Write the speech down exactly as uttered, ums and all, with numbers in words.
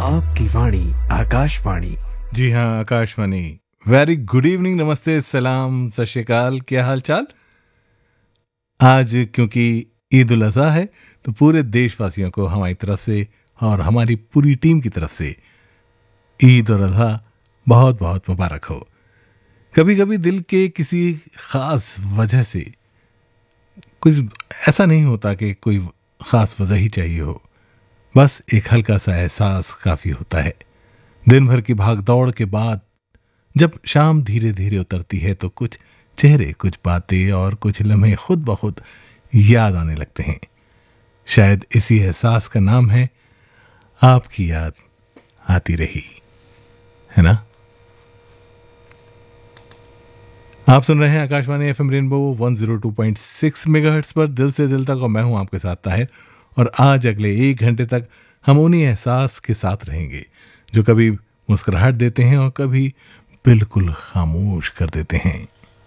आपकी वाणी आकाशवाणी। जी हाँ, Akashvani. Very good evening, नमस्ते, सलाम, सत श्री अकाल। क्या हाल चाल? आज क्योंकि ईद उल अज़हा है तो पूरे देशवासियों को हमारी तरफ से और हमारी पूरी टीम की तरफ से ईद उल अज़हा बहुत बहुत मुबारक हो। कभी कभी दिल के किसी ख़ास वजह से कुछ ऐसा नहीं होता कि कोई ख़ास वजह ही चाहिए हो, बस एक हल्का सा एहसास काफ़ी होता है। दिन भर की भाग दौड़ के बाद जब शाम धीरे धीरे उतरती है तो कुछ चेहरे, कुछ बातें और कुछ लम्हे खुद ब खुद याद आने लगते हैं। शायद इसी एहसास का नाम है आपकी याद आती रही, है ना? आप सुन रहे हैं Akashvani FM rainbow one zero two point six megahertz पर दिल से दिल तक, और मैं हूं आपके साथ ताहिर। और आज अगले एक घंटे तक हम उन्हीं एहसास के साथ रहेंगे जो कभी मुस्कुराहट देते हैं और कभी बिल्कुल खामोश कर देते हैं।